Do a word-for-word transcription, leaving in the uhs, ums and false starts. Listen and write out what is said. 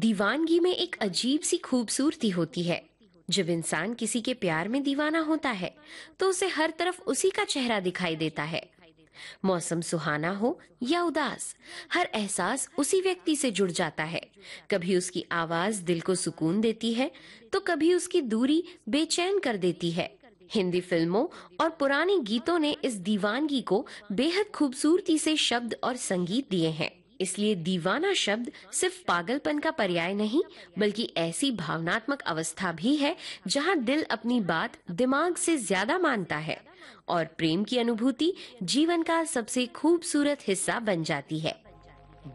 दीवानगी में एक अजीब सी खूबसूरती होती है। जब इंसान किसी के प्यार में दीवाना होता है तो उसे हर तरफ उसी का चेहरा दिखाई देता है। मौसम सुहाना हो या उदास, हर एहसास उसी व्यक्ति से जुड़ जाता है। कभी उसकी आवाज दिल को सुकून देती है तो कभी उसकी दूरी बेचैन कर देती है। हिंदी फिल्मों और पुराने गीतों ने इस दीवानगी को बेहद खूबसूरती से शब्द और संगीत दिए हैं। इसलिए दीवाना शब्द सिर्फ पागलपन का पर्याय नहीं, बल्कि ऐसी भावनात्मक अवस्था भी है जहां दिल अपनी बात दिमाग से ज्यादा मानता है और प्रेम की अनुभूति जीवन का सबसे खूबसूरत हिस्सा बन जाती है।